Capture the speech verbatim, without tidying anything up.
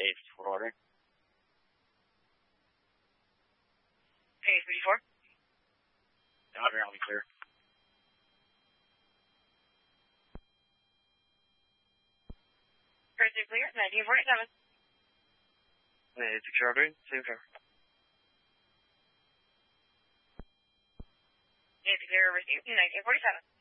eight for order. Okay, fifty-four. Roger, I'll be clear. Cruiser clear, nineteen forty-seven. Hey, six Charlie, same car. It's clear, received, nineteen forty-seven.